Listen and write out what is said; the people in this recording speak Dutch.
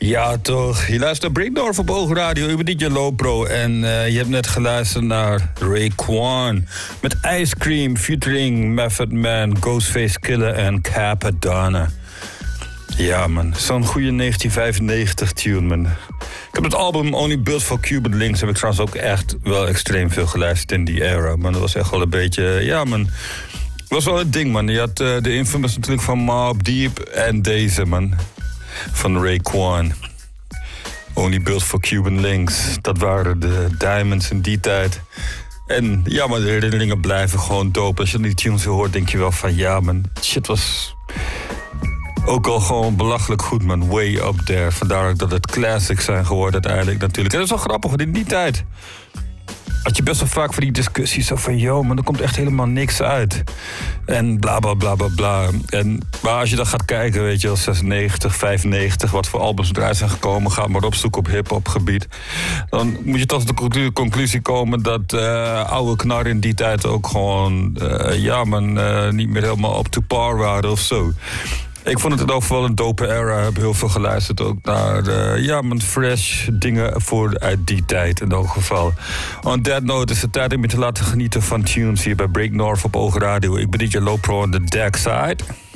Ja, toch. Je luistert naar Breakdorf op Oog Radio. U bent DJ Lopro. En je hebt net geluisterd naar Raekwon. Met Ice Cream featuring Method Man, Ghostface Killah en Capadonna. Ja, man. Zo'n goede 1995 tune, man. Ik heb het album Only Built for Cuban Links... heb ik trouwens ook echt wel extreem veel geluisterd in die era. Man, dat was echt wel een beetje... Ja, man. Het was wel een ding, man. Je had de infamous natuurlijk van Mobb Deep en deze, man. Van Raekwon. Only Built for Cuban Links. Dat waren de diamonds in die tijd. En ja, maar de herinneringen blijven gewoon dope. Als je die tunes hoort, denk je wel van... Ja, man, shit was... ook al gewoon belachelijk goed, man. Way up there. Vandaar ook dat het classics zijn geworden uiteindelijk natuurlijk. En dat is wel grappig, want in die tijd... had je best wel vaak van die discussies zo van... yo, maar er komt echt helemaal niks uit. En bla, bla, bla, bla, bla. Maar als je dan gaat kijken, weet je wel... 96, 95, wat voor albums eruit zijn gekomen... ga maar opzoeken op hip-hop gebied. Dan moet je tot de conclusie komen... dat oude knarren in die tijd ook gewoon... niet meer helemaal up to par waren of zo. Ik vond het ook wel een dope era. Ik heb heel veel geluisterd ook naar fresh dingen uit die tijd in elk geval. On that note is het tijd om je te laten genieten van tunes hier bij Break North op Oog Radio. Ik ben DJ Lopro on the deck side.